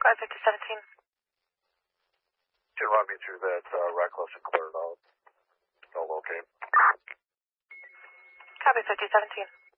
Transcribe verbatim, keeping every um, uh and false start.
Squad fifty seventeen. Can run me through that uh, reckless and cleared out. No locate. Copy fifty seventeen.